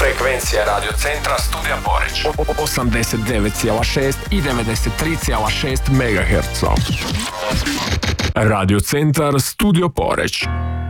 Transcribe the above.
Frekvencija Radio Centra Studija Poreču 89,6 i 93,6 MHz. Radio Centar Studio Poreču.